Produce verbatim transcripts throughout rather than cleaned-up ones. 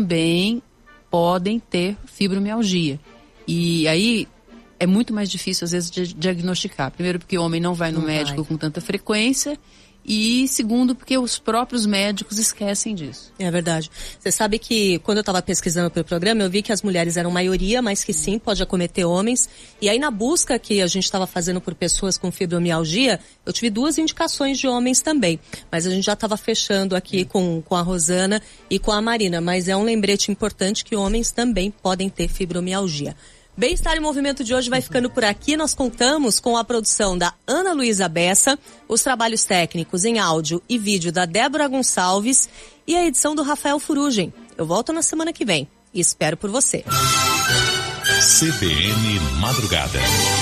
também podem ter fibromialgia. E aí é muito mais difícil, às vezes, de diagnosticar. Primeiro, porque o homem não vai no não médico vai. com tanta frequência. E segundo, porque os próprios médicos esquecem disso. É verdade. Você sabe que quando eu estava pesquisando para o programa, eu vi que as mulheres eram maioria, mas que sim, pode acometer homens. E aí na busca que a gente estava fazendo por pessoas com fibromialgia, eu tive duas indicações de homens também. Mas a gente já estava fechando aqui com, com a Rosana e com a Marina. Mas é um lembrete importante que homens também podem ter fibromialgia. Bem-Estar em Movimento de hoje vai ficando por aqui. Nós contamos com a produção da Ana Luísa Bessa, os trabalhos técnicos em áudio e vídeo da Débora Gonçalves e a edição do Rafael Furugem. Eu volto na semana que vem e espero por você. C B N Madrugada.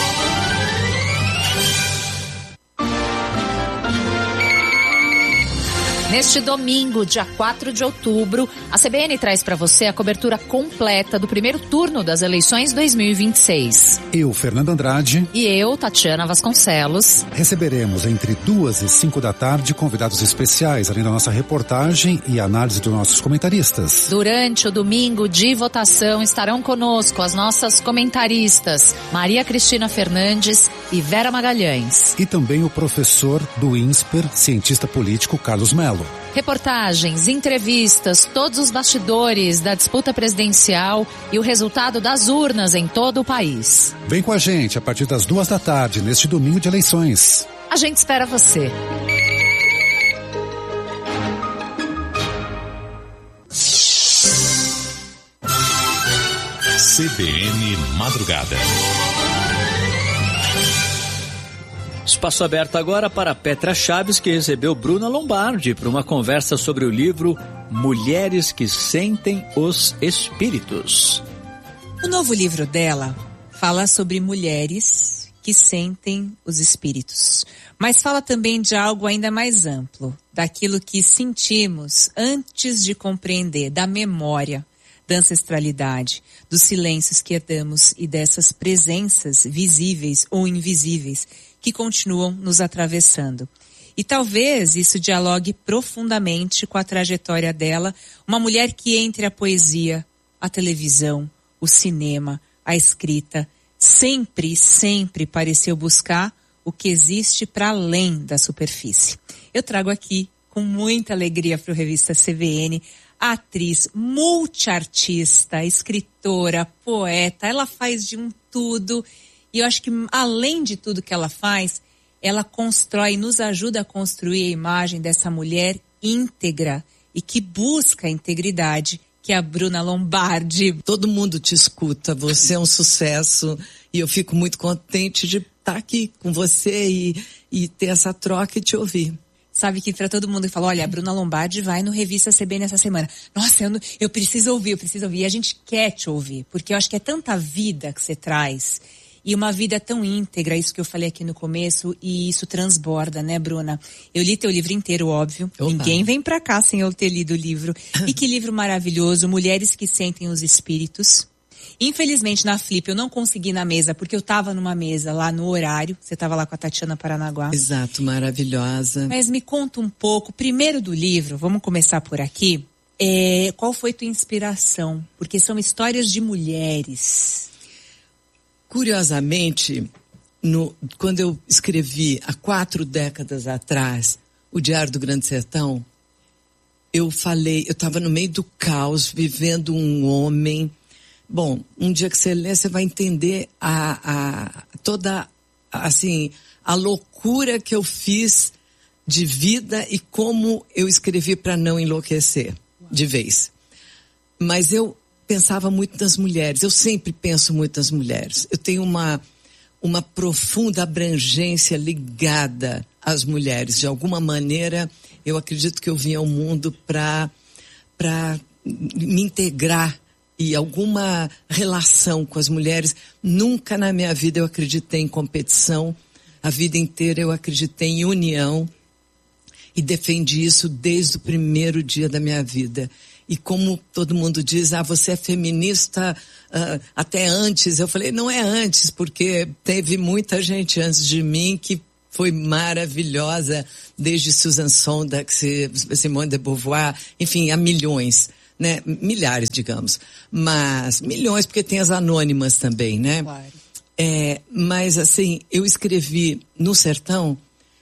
Neste domingo, dia quatro de outubro, a C B N traz para você a cobertura completa do primeiro turno das eleições dois mil e vinte e seis. Eu, Fernando Andrade. E eu, Tatiana Vasconcelos. Receberemos entre duas e cinco da tarde convidados especiais, além da nossa reportagem e análise dos nossos comentaristas. Durante o domingo de votação estarão conosco as nossas comentaristas Maria Cristina Fernandes e Vera Magalhães. E também o professor do INSPER, cientista político Carlos Melo. Reportagens, entrevistas, todos os bastidores da disputa presidencial e o resultado das urnas em todo o país. Vem com a gente a partir das duas da tarde, neste domingo de eleições. A gente espera você. C B N Madrugada. Espaço aberto agora para Petra Chaves, que recebeu Bruna Lombardi para uma conversa sobre o livro Mulheres que Sentem os Espíritos. O novo livro dela fala sobre mulheres que sentem os espíritos, mas fala também de algo ainda mais amplo, daquilo que sentimos antes de compreender, da memória, da ancestralidade, dos silêncios que herdamos e dessas presenças visíveis ou invisíveis que continuam nos atravessando. E talvez isso dialogue profundamente com a trajetória dela, uma mulher que entre a poesia, a televisão, o cinema, a escrita, sempre, sempre pareceu buscar o que existe para além da superfície. Eu trago aqui, com muita alegria para o Revista C B N, a atriz, multiartista, escritora, poeta, ela faz de um tudo. E eu acho que, além de tudo que ela faz, ela constrói, nos ajuda a construir a imagem dessa mulher íntegra e que busca a integridade, que é a Bruna Lombardi. Todo mundo te escuta, você é um sucesso e eu fico muito contente de estar aqui com você e, e ter essa troca e te ouvir. Sabe que para todo mundo que fala, olha, a Bruna Lombardi vai no Revista C B N essa semana. Nossa, eu, não, eu preciso ouvir, eu preciso ouvir. E a gente quer te ouvir, porque eu acho que é tanta vida que você traz. E uma vida tão íntegra, isso que eu falei aqui no começo, e isso transborda, né, Bruna? Eu li teu livro inteiro, óbvio. Opa. Ninguém vem pra cá sem eu ter lido o livro. E que livro maravilhoso, Mulheres que Sentem os Espíritos. Infelizmente, na Flip, eu não consegui ir na mesa, porque eu tava numa mesa lá no horário. Você tava lá com a Tatiana Paranaguá. Exato, maravilhosa. Mas me conta um pouco, primeiro do livro, vamos começar por aqui. É, qual foi tua inspiração? Porque são histórias de mulheres. Curiosamente, no, quando eu escrevi há quatro décadas atrás o Diário do Grande Sertão, eu falei, eu estava no meio do caos, vivendo um homem. Bom, um dia que você lê, você vai entender a, a, toda, assim, a loucura que eu fiz de vida e como eu escrevi para não enlouquecer de vez. Mas eu pensava muito nas mulheres, eu sempre penso muito nas mulheres. Eu tenho uma, uma profunda abrangência ligada às mulheres. De alguma maneira, eu acredito que eu vim ao mundo para para me integrar e alguma relação com as mulheres. Nunca na minha vida eu acreditei em competição. A vida inteira eu acreditei em união e defendi isso desde o primeiro dia da minha vida. E como todo mundo diz, ah, você é feminista uh, até antes. Eu falei, não é antes, porque teve muita gente antes de mim que foi maravilhosa, desde Susan Sontag, Simone de Beauvoir, enfim, há milhões. né? Milhares, digamos. Mas milhões, porque tem as anônimas também, né? Claro. É, mas assim, eu escrevi no sertão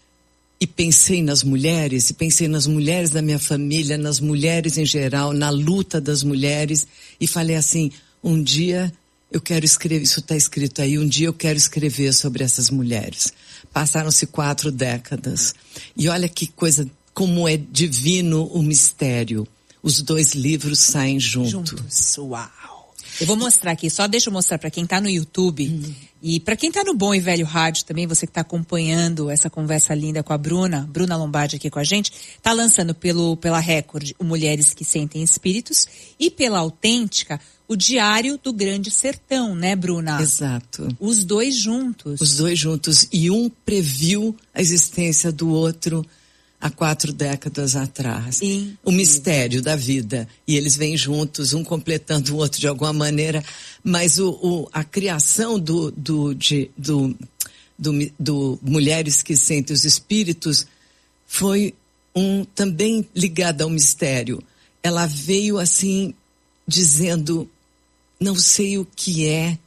e pensei nas mulheres, e pensei nas mulheres da minha família, nas mulheres em geral, na luta das mulheres, e falei assim, um dia eu quero escrever, isso está escrito aí, um dia eu quero escrever sobre essas mulheres. Passaram-se quatro décadas. E olha que coisa, como é divino o mistério. Os dois livros saem junto. Juntos, uau! Eu vou mostrar aqui, só deixa eu mostrar para quem tá no YouTube hum. e para quem tá no Bom e Velho Rádio também, você que tá acompanhando essa conversa linda com a Bruna, Bruna Lombardi aqui com a gente, tá lançando pelo, pela Record o Mulheres que Sentem Espíritos e pela Autêntica o Diário do Grande Sertão, né, Bruna? Exato. Os dois juntos. Os dois juntos. E um previu a existência do outro há quatro décadas atrás. Sim. O mistério da vida. E eles vêm juntos, um completando o outro de alguma maneira. Mas o, o, a criação do, do, de, do, do, do Mulheres que Sentem os Espíritos foi um, também ligada ao mistério. Ela veio assim, dizendo, não sei o que é.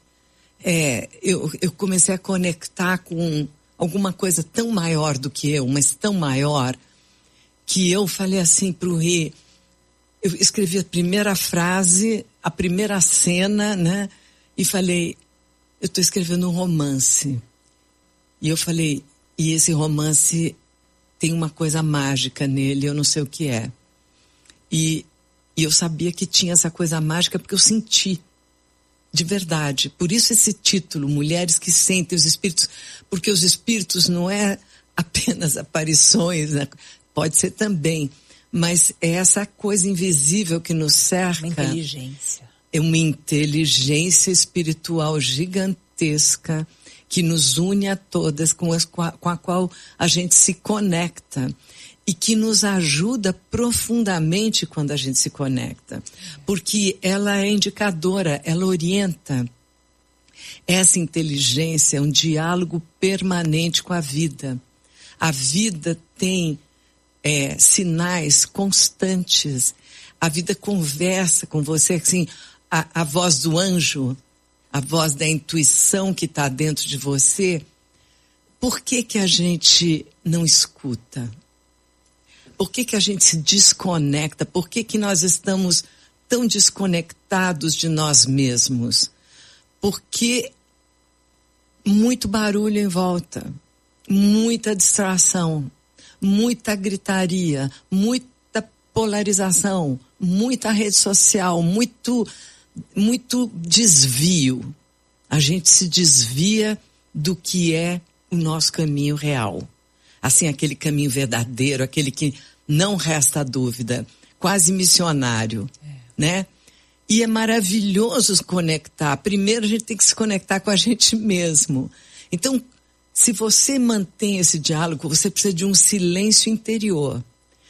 é eu, eu comecei a conectar com alguma coisa tão maior do que eu, mas tão maior, que eu falei assim pro Rê, eu escrevi a primeira frase, a primeira cena, né? E falei, eu estou escrevendo um romance. E eu falei, e esse romance tem uma coisa mágica nele, eu não sei o que é. E, e eu sabia que tinha essa coisa mágica porque eu senti. De verdade. Por isso esse título, Mulheres que Sentem os Espíritos, porque os espíritos não é apenas aparições, né? Pode ser também, mas é essa coisa invisível que nos cerca. Uma inteligência. É uma inteligência espiritual gigantesca que nos une a todas, com, as, com, a, com a qual a gente se conecta. E que nos ajuda profundamente quando a gente se conecta. Porque ela é indicadora, ela orienta. Essa inteligência é um diálogo permanente com a vida. A vida tem é, sinais constantes. A vida conversa com você, assim, a, a voz do anjo, a voz da intuição que está dentro de você. Por que que a gente não escuta? Por que que a gente se desconecta? Por que que nós estamos tão desconectados de nós mesmos? Porque muito barulho em volta, muita distração, muita gritaria, muita polarização, muita rede social, muito, muito desvio. A gente se desvia do que é o nosso caminho real. Assim, aquele caminho verdadeiro, aquele que não resta dúvida, quase missionário, é. né? E é maravilhoso se conectar. Primeiro a gente tem que se conectar com a gente mesmo. Então, se você mantém esse diálogo, você precisa de um silêncio interior.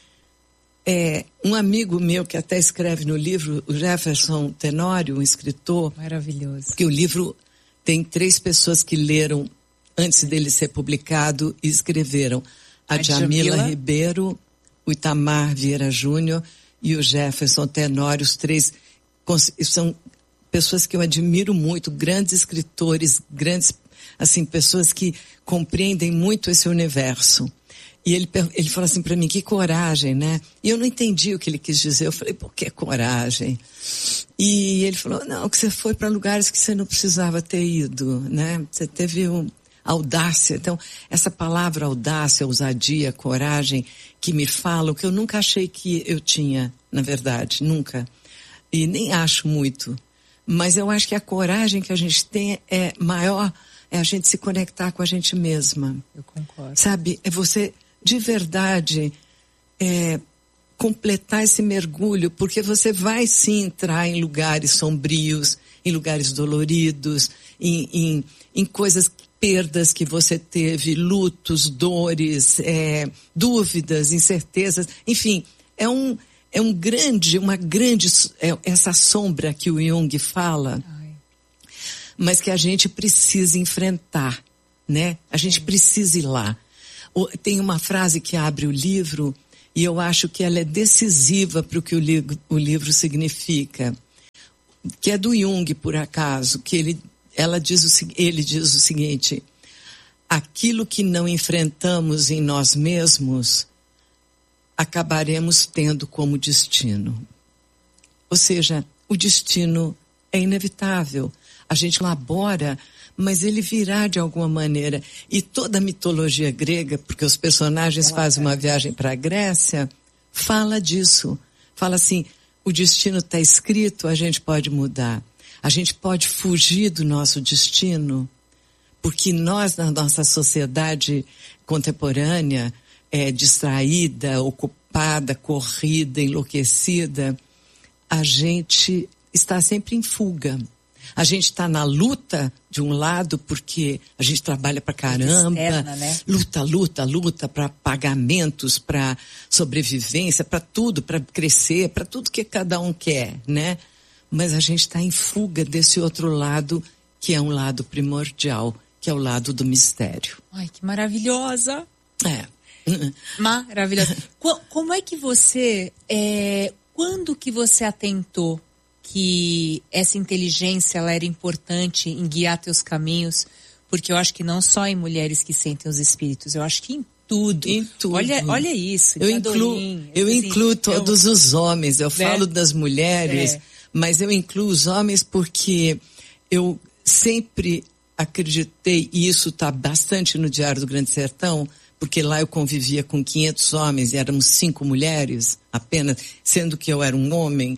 É, um amigo meu que até escreve no livro, o Jefferson Tenório, um escritor. Maravilhoso. Que o livro tem três pessoas que leram antes dele ser publicado e escreveram. A, a Djamila, Djamila Ribeiro, o Itamar Vieira Júnior e o Jefferson Tenório, os três são pessoas que eu admiro muito, grandes escritores, grandes, assim, pessoas que compreendem muito esse universo. E ele, ele falou assim para mim, que coragem, né? E eu não entendi o que ele quis dizer. Eu falei, por que coragem? E ele falou, não, que você foi para lugares que você não precisava ter ido, né? Você teve um, audácia. Então, essa palavra audácia, ousadia, coragem, que me falam, que eu nunca achei que eu tinha, na verdade, nunca. E nem acho muito. Mas eu acho que a coragem que a gente tem é maior, é a gente se conectar com a gente mesma. Eu concordo. Sabe, é você, de verdade, é, completar esse mergulho, porque você vai sim entrar em lugares sombrios, em lugares doloridos, em, em, em coisas, perdas que você teve, lutos, dores, é, dúvidas, incertezas, enfim, é um... É um grande, uma grande, é, essa sombra que o Jung fala, Ai. mas que a gente precisa enfrentar, né? A gente precisa ir lá. O, tem uma frase que abre o livro, E eu acho que ela é decisiva para o que o, li o livro significa. Que é do Jung, por acaso, que ele, ela diz o, ele diz o seguinte: aquilo que não enfrentamos em nós mesmos, acabaremos tendo como destino. Ou seja, o destino é inevitável. A gente elabora, mas ele virá de alguma maneira. E toda a mitologia grega, porque os personagens fazem uma viagem para a Grécia, fala disso. Fala assim, o destino está escrito, a gente pode mudar. A gente pode fugir do nosso destino, porque nós, na nossa sociedade contemporânea, é, distraída, ocupada, corrida, enlouquecida, a gente está sempre em fuga. A gente está na luta, de um lado, porque a gente trabalha pra caramba, externa, né? luta, luta, luta para pagamentos, para sobrevivência, para tudo, para crescer, para tudo que cada um quer, né? Mas a gente está em fuga desse outro lado, que é um lado primordial, que é o lado do mistério. Ai, que maravilhosa! É. Maravilhosa. Como é que você, é, quando que você atentou que essa inteligência ela era importante em guiar teus caminhos? Porque eu acho que não só em mulheres que sentem os espíritos, eu acho que em tudo. Em tudo. Olha, olha isso. Eu incluo, eu assim, incluo todos eu, os homens. Eu né? falo das mulheres, é. mas eu incluo os homens porque eu sempre acreditei, e isso está bastante no Diário do Grande Sertão, porque lá eu convivia com quinhentos homens e éramos cinco mulheres apenas, sendo que eu era um homem.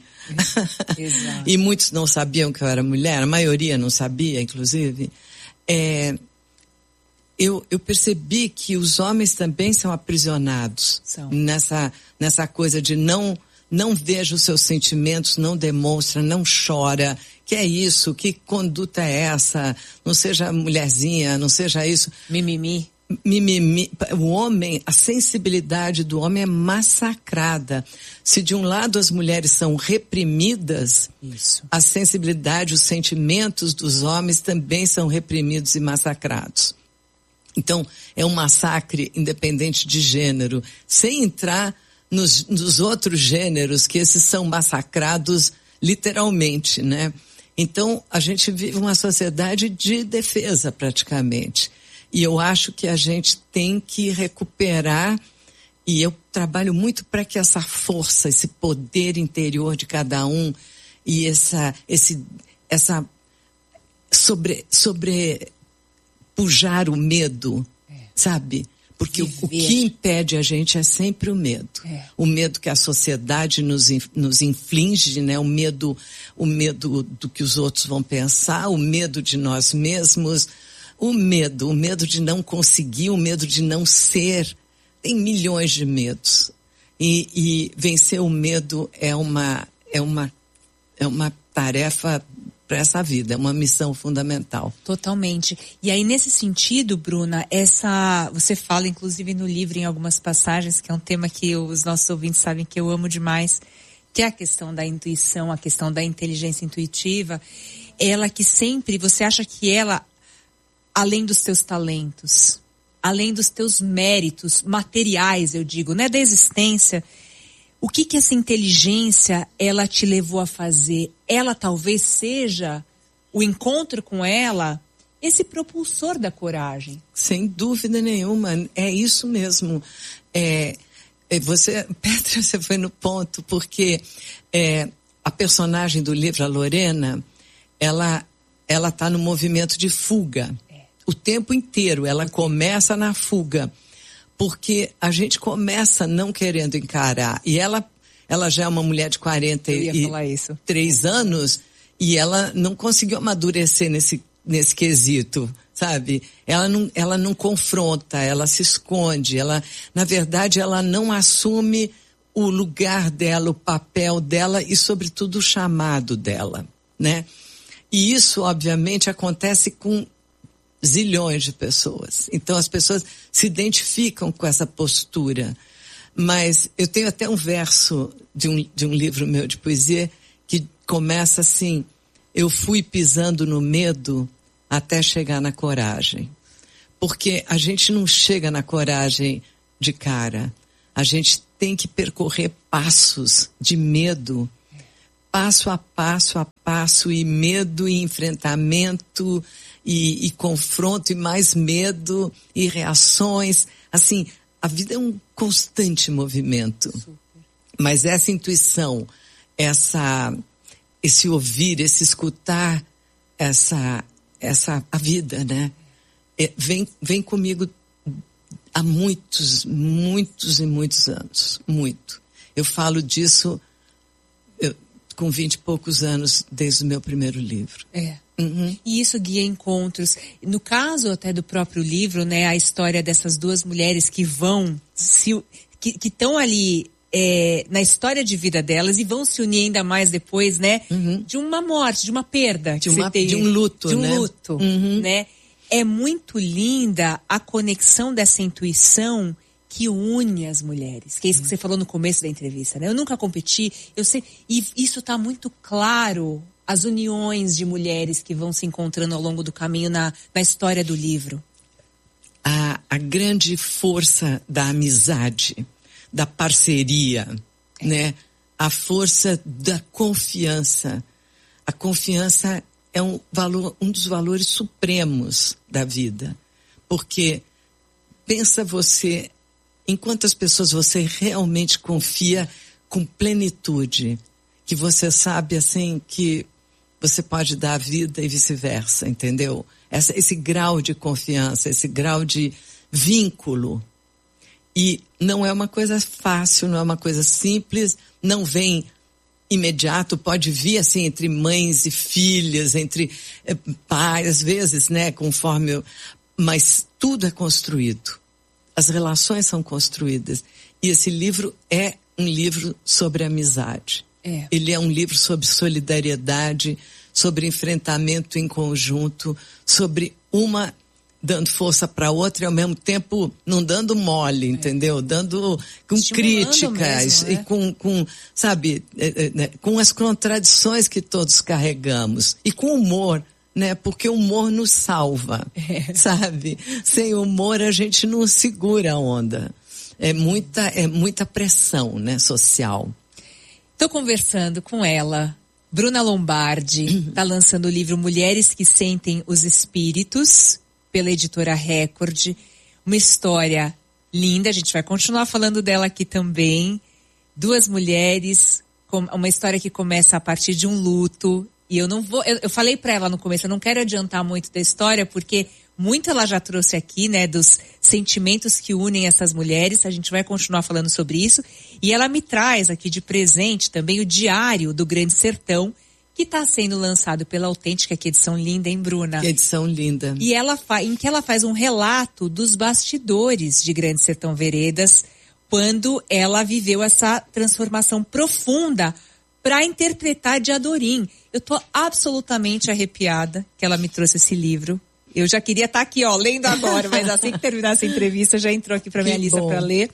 Exato. E muitos não sabiam que eu era mulher, a maioria não sabia, inclusive. É, eu, eu percebi que os homens também são aprisionados são. Nessa, nessa coisa de não, não veja os seus sentimentos, não demonstra, não chora. Que é isso? Que conduta é essa? Não seja mulherzinha, não seja isso. Mimimi. Mimimi. O homem, a sensibilidade do homem é massacrada. Se de um lado as mulheres são reprimidas, isso. a sensibilidade, os sentimentos dos homens também são reprimidos e massacrados. Então, é um massacre independente de gênero, sem entrar nos, nos outros gêneros, que esses são massacrados literalmente, né? Então, a gente vive uma sociedade de defesa, praticamente. E eu acho que a gente tem que recuperar, e eu trabalho muito para que essa força, esse poder interior de cada um, e essa, esse, essa sobre, sobre pujar o medo, é. sabe? Porque o, o que impede a gente é sempre o medo. É. O medo que a sociedade nos, nos inflige, né? O medo, o medo do que os outros vão pensar, o medo de nós mesmos, o medo, o medo de não conseguir, o medo de não ser. Tem milhões de medos. E, e vencer o medo é uma, é uma, é uma tarefa para essa vida, é uma missão fundamental. Totalmente. E aí, nesse sentido, Bruna, essa, você fala, inclusive, no livro, em algumas passagens, que é um tema que os nossos ouvintes sabem que eu amo demais, que é a questão da intuição, a questão da inteligência intuitiva. Ela que sempre, você acha que ela, além dos teus talentos, além dos teus méritos materiais, eu digo, né, da existência, o que que essa inteligência, ela te levou a fazer? Ela talvez seja, o encontro com ela, esse propulsor da coragem. Sem dúvida nenhuma, é isso mesmo. É, é você, Petra, você foi no ponto, porque é, a personagem do livro, a Lorena, ela ela está no movimento de fuga. É. O tempo inteiro, ela começa na fuga. Porque a gente começa não querendo encarar. E ela, ela já é uma mulher de quarenta e três anos e ela não conseguiu amadurecer nesse, nesse quesito, sabe? Ela não, ela não confronta, ela se esconde. Ela, na verdade, ela não assume o lugar dela, o papel dela e, sobretudo, o chamado dela, né? E isso, obviamente, acontece com zilhões de pessoas. Então as pessoas se identificam com essa postura. Mas eu tenho até um verso de um, de um livro meu de poesia que começa assim: eu fui pisando no medo até chegar na coragem. Porque a gente não chega na coragem de cara. A gente tem que percorrer passos de medo, passo a passo a passo, e medo e enfrentamento e, e confronto e mais medo e reações. Assim, a vida é um constante movimento. Super. Mas essa intuição, essa, esse ouvir, esse escutar, essa, essa a vida, né? É, vem, vem comigo há muitos, muitos e muitos anos, muito. Eu falo disso eu, com vinte e poucos anos, desde o meu primeiro livro. É. Uhum. E isso guia encontros. No caso até do próprio livro, né, a história dessas duas mulheres que vão, se, que estão ali é, na história de vida delas e vão se unir ainda mais depois, né, uhum. de uma morte, de uma perda. De, uma, tem, de um luto, de um né? luto, uhum. né? É muito linda a conexão dessa intuição que une as mulheres. Que é isso que você falou no começo da entrevista, né? Eu nunca competi, eu sei, e isso está muito claro, as uniões de mulheres que vão se encontrando ao longo do caminho na, na história do livro. A, a grande força da amizade, da parceria, é. né? A força da confiança. A confiança é um valor, um dos valores supremos da vida. Porque pensa você, em quantas pessoas você realmente confia com plenitude, que você sabe assim que você pode dar a vida e vice-versa, entendeu? Essa, esse grau de confiança, esse grau de vínculo. E não é uma coisa fácil, não é uma coisa simples, não vem imediato, pode vir assim entre mães e filhas, entre é, pais, às vezes, né, conforme eu, mas tudo é construído. As relações são construídas. E esse livro é um livro sobre amizade. É. Ele é um livro sobre solidariedade, sobre enfrentamento em conjunto, sobre uma dando força para outra e ao mesmo tempo não dando mole, é. entendeu? Dando com críticas mesmo, é? e com, com, sabe, é, é, com as contradições que todos carregamos. E com humor, né? Porque o humor nos salva, é. sabe? Sem humor a gente não segura a onda. É muita, é muita pressão, né, social. Estou conversando com ela, Bruna Lombardi, está lançando o livro Mulheres que Sentem os Espíritos, pela editora Record. Uma história linda, a gente vai continuar falando dela aqui também. Duas mulheres, uma história que começa a partir de um luto. E eu não vou, eu, eu falei para ela no começo, eu não quero adiantar muito da história, porque muito ela já trouxe aqui, né, dos sentimentos que unem essas mulheres. A gente vai continuar falando sobre isso. E ela me traz aqui de presente também o Diário do Grande Sertão, que está sendo lançado pela Autêntica, que edição linda, hein, Bruna? Que edição linda. E ela fa- em que ela faz um relato dos bastidores de Grande Sertão Veredas, quando ela viveu essa transformação profunda para interpretar Diadorim. Eu tô absolutamente arrepiada que ela me trouxe esse livro. Eu já queria estar tá aqui, ó, lendo agora, mas assim que terminar essa entrevista, já entrou aqui para minha lista para ler.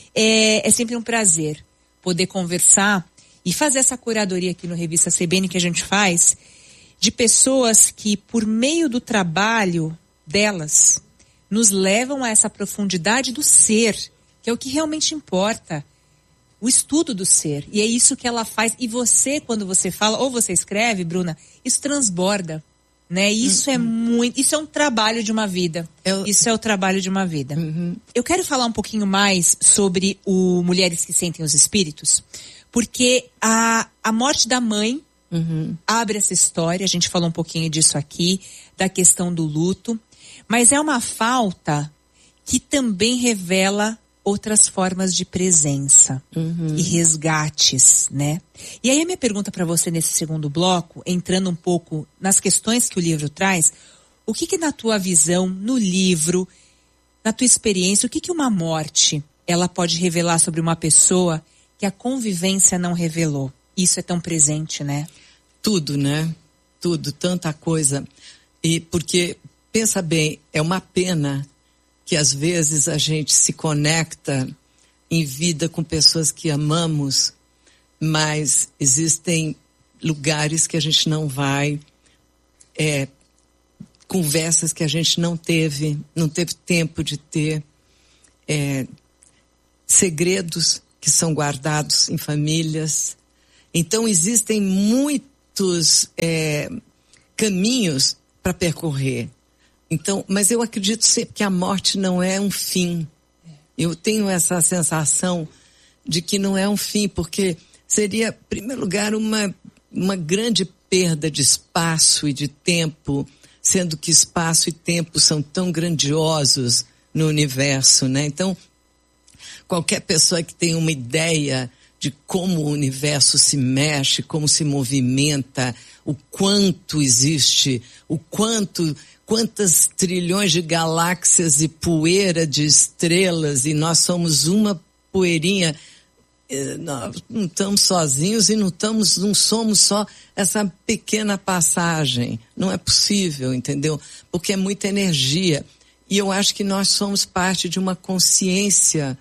É, é sempre um prazer poder conversar e fazer essa curadoria aqui no Revista C B N que a gente faz, de pessoas que, por meio do trabalho delas, nos levam a essa profundidade do ser, que é o que realmente importa. O estudo do ser. E é isso que ela faz. E você, quando você fala, ou você escreve, Bruna, isso transborda, né? Isso uhum. é muito, isso é um trabalho de uma vida. Eu... Isso é o trabalho de uma vida. Uhum. Eu quero falar um pouquinho mais sobre o Mulheres que Sentem os Espíritos, porque a, a morte da mãe uhum. abre essa história. A gente falou um pouquinho disso aqui, da questão do luto. Mas é uma falta que também revela outras formas de presença uhum. e resgates, né? E aí a minha pergunta para você nesse segundo bloco, entrando um pouco nas questões que o livro traz, o que que na tua visão, no livro, na tua experiência, o que que uma morte ela pode revelar sobre uma pessoa que a convivência não revelou? Isso é tão presente, né? Tudo, né? Tudo, tanta coisa. E porque, pensa bem, é uma pena que às vezes a gente se conecta em vida com pessoas que amamos, mas existem lugares que a gente não vai, é, conversas que a gente não teve, não teve tempo de ter, é, segredos que são guardados em famílias. Então existem muitos é, caminhos para percorrer. Então, mas eu acredito sempre que a morte não é um fim. Eu tenho essa sensação de que não é um fim, porque seria, em primeiro lugar, uma, uma grande perda de espaço e de tempo, sendo que espaço e tempo são tão grandiosos no universo, né? Então, qualquer pessoa que tenha uma ideia de como o universo se mexe, como se movimenta, o quanto existe, o quanto, quantas trilhões de galáxias e poeira de estrelas, e nós somos uma poeirinha, nós não estamos sozinhos e não estamos, não somos só essa pequena passagem. Não é possível, entendeu? Porque é muita energia. E eu acho que nós somos parte de uma consciência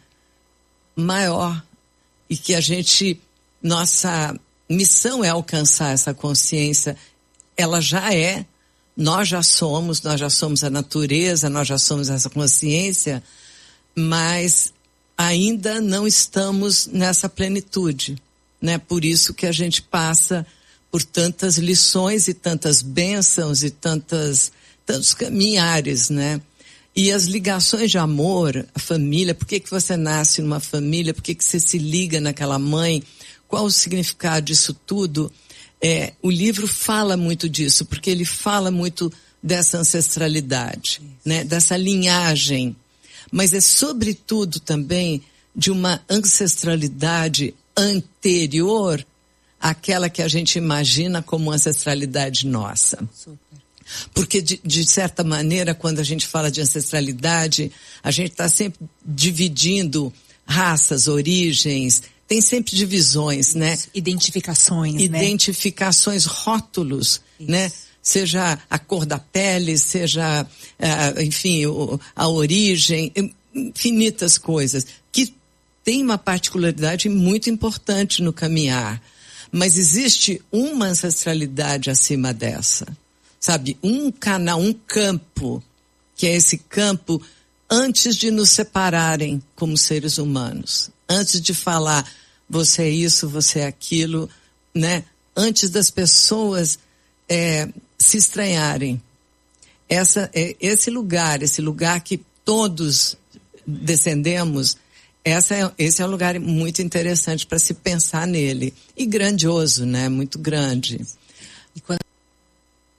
maior, e que a gente, nossa missão é alcançar essa consciência. Ela já é, nós já somos, nós já somos a natureza, nós já somos essa consciência, mas ainda não estamos nessa plenitude, né? Por isso que a gente passa por tantas lições e tantas bênçãos e tantas, tantos caminhares, né? E as ligações de amor, a família, por que que você nasce numa família, por que que você se liga naquela mãe, qual o significado disso tudo? É, o livro fala muito disso, porque ele fala muito dessa ancestralidade, né? Dessa linhagem, mas é sobretudo também de uma ancestralidade anterior àquela que a gente imagina como ancestralidade nossa. Super. Porque, de, de certa maneira, quando a gente fala de ancestralidade, a gente está sempre dividindo raças, origens, tem sempre divisões, né? Identificações, Identificações, né? rótulos, Isso. né? Seja a cor da pele, seja, uh, enfim, o, a origem, infinitas coisas, que tem uma particularidade muito importante no caminhar. Mas existe uma ancestralidade acima dessa. Sabe, um canal, um campo, que é esse campo antes de nos separarem como seres humanos. Antes de falar, você é isso, você é aquilo, né? Antes das pessoas é, se estranharem. Essa, é, esse lugar, esse lugar que todos descendemos, essa é, esse é um lugar muito interessante para se pensar nele. E grandioso, né? Muito grande. E quando